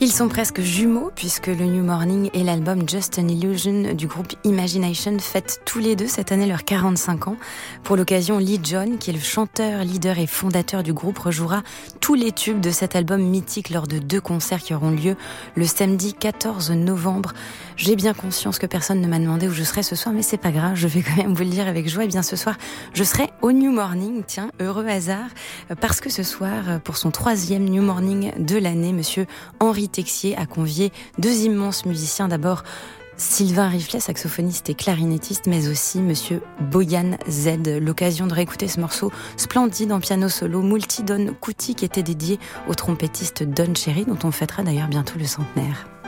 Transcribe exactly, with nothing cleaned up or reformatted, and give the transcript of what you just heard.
Ils sont presque jumeaux puisque le New Morning et l'album Just an Illusion du groupe Imagination fêtent tous les deux cette année leurs quarante-cinq ans. Pour l'occasion, Lee John, qui est le chanteur, leader et fondateur du groupe, rejouera tous les tubes de cet album mythique lors de deux concerts qui auront lieu le samedi quatorze novembre. J'ai bien conscience que personne ne m'a demandé où je serai ce soir, mais c'est pas grave, je vais quand même vous le dire avec joie. Et bien ce soir, je serai au New Morning, tiens, heureux hasard, parce que ce soir, pour son troisième New Morning de l'année, monsieur Henri Texier a convié deux immenses musiciens. D'abord, Sylvain Riflet, saxophoniste et clarinettiste, mais aussi monsieur Boyan Z. L'occasion de réécouter ce morceau splendide en piano solo Multi Don Kuti qui était dédié au trompettiste Don Cherry, dont on fêtera d'ailleurs bientôt le centenaire.